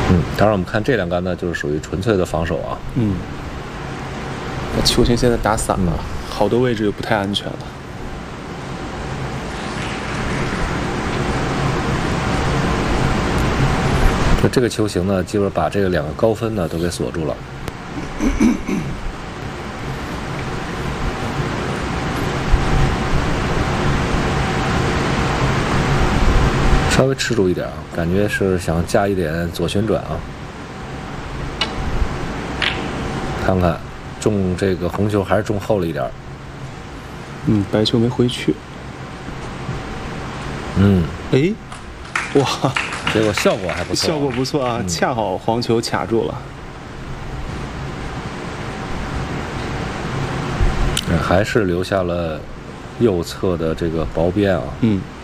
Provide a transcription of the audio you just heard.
当然我们看这两杆呢，就是属于纯粹的防守啊。 那球星现在打散了，好多位置又不太安全了。 那这个球形呢，基本把这个两个高分呢都给锁住了。稍微吃住一点啊，感觉是想加一点左旋转啊。看看中这个红球还是中厚了一点。 白球没回去。哎，哇！ 结果效果还不错， 效果不错啊，恰好黄球卡住了。 还是留下了右侧的这个薄边啊。